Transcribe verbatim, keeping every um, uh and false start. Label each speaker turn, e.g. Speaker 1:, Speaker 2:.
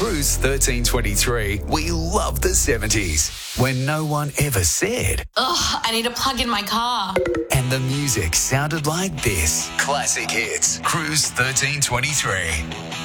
Speaker 1: Cruise thirteen twenty-three, we love the seventies, when no one ever said,
Speaker 2: ugh, I need a plug in my car.
Speaker 1: and the music sounded like this. Classic Hits, Cruise thirteen twenty-three.